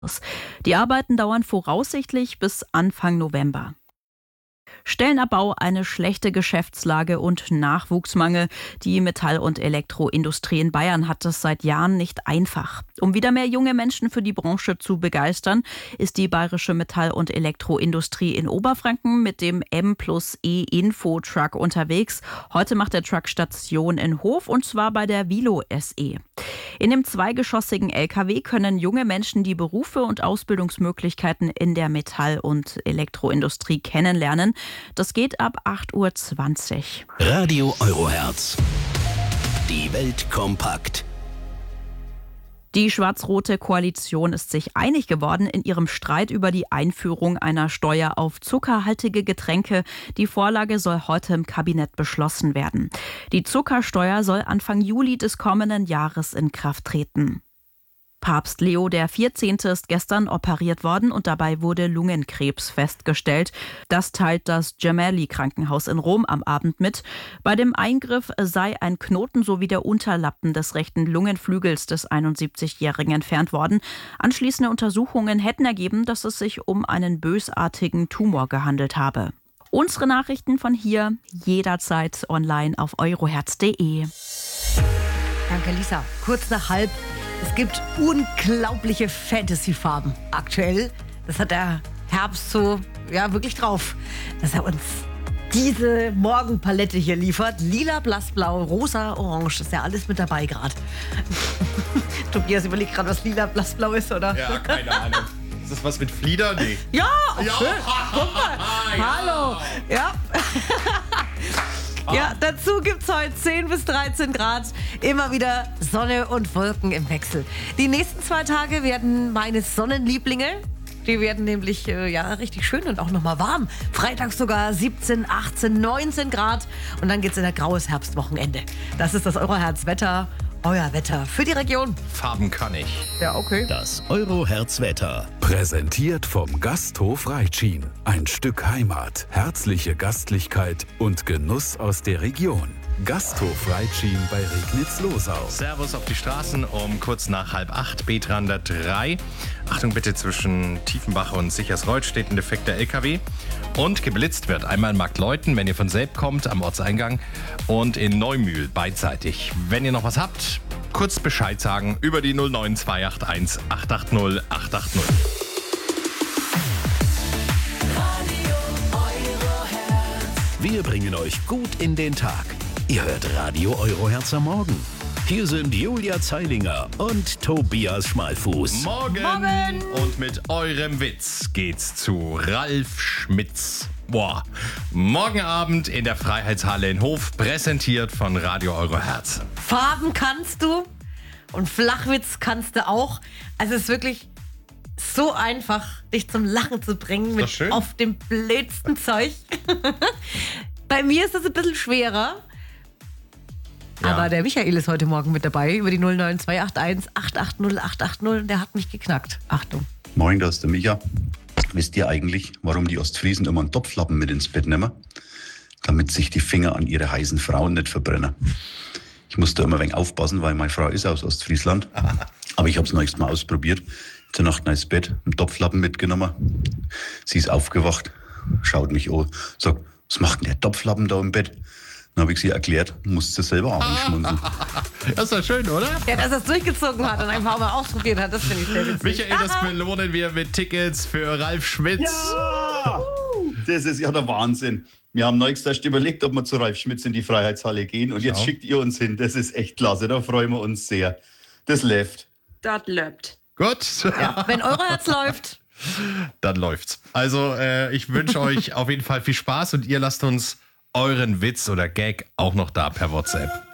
Die Arbeiten dauern voraussichtlich bis Anfang November. Stellenabbau, eine schlechte Geschäftslage und Nachwuchsmangel. Die Metall- und Elektroindustrie in Bayern hat es seit Jahren nicht einfach. Um wieder mehr junge Menschen für die Branche zu begeistern, ist die bayerische Metall- und Elektroindustrie in Oberfranken mit dem M+E Info-Truck unterwegs. Heute macht der Truck Station in Hof, und zwar bei der Vilo SE. In dem zweigeschossigen LKW können junge Menschen die Berufe und Ausbildungsmöglichkeiten in der Metall- und Elektroindustrie kennenlernen. Das geht ab 8.20 Uhr. Radio Eurohertz. Die Welt kompakt. Die schwarz-rote Koalition ist sich einig geworden in ihrem Streit über die Einführung einer Steuer auf zuckerhaltige Getränke. Die Vorlage soll heute im Kabinett beschlossen werden. Die Zuckersteuer soll Anfang Juli des kommenden Jahres in Kraft treten. Papst Leo XIV. Ist gestern operiert worden und dabei wurde Lungenkrebs festgestellt. Das teilt das Gemelli-Krankenhaus in Rom am Abend mit. Bei dem Eingriff sei ein Knoten sowie der Unterlappen des rechten Lungenflügels des 71-Jährigen entfernt worden. Anschließende Untersuchungen hätten ergeben, dass es sich um einen bösartigen Tumor gehandelt habe. Unsere Nachrichten von hier jederzeit online auf eurohertz.de. Danke, Lisa. Kurz nach halb. Es gibt unglaubliche Fantasy-Farben aktuell. Das hat der Herbst so wirklich drauf, dass er uns diese Morgenpalette hier liefert. Lila, blassblau, rosa, orange. Ist ja alles mit dabei gerade. Tobias überlegt gerade, was lila, blassblau ist, oder? Ja, keine Ahnung. Ist das was mit Flieder? Nee. Ja, ja. Schön. Guck mal. Ja. Hallo. Ja. Ja, dazu gibt es heute 10 bis 13 Grad. Immer wieder Sonne und Wolken im Wechsel. Die nächsten 2 Tage werden meine Sonnenlieblinge. Die werden nämlich richtig schön und auch nochmal warm. Freitag sogar 17, 18, 19 Grad. Und dann geht's in ein graues Herbstwochenende. Das ist das Eurohertz-Wetter. Euer Wetter für die Region. Farben kann ich. Ja, okay. Das Eurohertz-Wetter. Präsentiert vom Gasthof Reitschien. Ein Stück Heimat, herzliche Gastlichkeit und Genuss aus der Region. Gasthof Reitschien bei Regnitz-Losau. Servus auf die Straßen um kurz nach 7:30, B303. Achtung bitte, zwischen Tiefenbach und Sichersreuth steht ein defekter LKW. Und geblitzt wird einmal in Marktleuthen, wenn ihr von Selb kommt, am Ortseingang. Und in Neumühl beidseitig. Wenn ihr noch was habt, kurz Bescheid sagen über die 09281 880 880. Wir bringen euch gut in den Tag. Ihr hört Radio Eurohertz am Morgen. Hier sind Julia Zeilinger und Tobias Schmalfuß. Morgen. Morgen. Und mit eurem Witz geht's zu Ralf Schmitz. Boah. Morgen Abend in der Freiheitshalle in Hof, präsentiert von Radio Eurohertz. Farben kannst du und Flachwitz kannst du auch. Also es ist wirklich so einfach, dich zum Lachen zu bringen mit schön. auf dem blödsten Zeug. Bei mir ist das ein bisschen schwerer. Ja. Aber der Michael ist heute Morgen mit dabei über die 09281 880 880. Der hat mich geknackt. Achtung. Moin, da ist der Micha. Wisst ihr eigentlich, warum die Ostfriesen immer einen Topflappen mit ins Bett nehmen? Damit sich die Finger an ihre heißen Frauen nicht verbrennen. Ich musste immer ein wenig aufpassen, weil meine Frau ist aus Ostfriesland. Aber ich habe es nächstes Mal ausprobiert. Zur Nacht ins Bett, einen Topflappen mitgenommen. Sie ist aufgewacht, schaut mich an, sagt, was macht denn der Topflappen da im Bett? Dann habe ich sie erklärt, musste selber auch schmunzeln. Das ist doch schön, oder? Ja, dass er es durchgezogen hat und ein paar Mal ausprobiert hat, das finde ich sehr witzig. Michael, das belohnen wir mit Tickets für Ralf Schmitz. Ja! Das ist ja der Wahnsinn. Wir haben neulich erst überlegt, ob wir zu Ralf Schmitz in die Freiheitshalle gehen. Und jetzt schickt ihr uns hin. Das ist echt klasse. Da freuen wir uns sehr. Das läuft. Das läuft. Gut. Ja, wenn eure Herz läuft. Dann läuft's. Also ich wünsche euch auf jeden Fall viel Spaß und ihr lasst uns euren Witz oder Gag auch noch da per WhatsApp.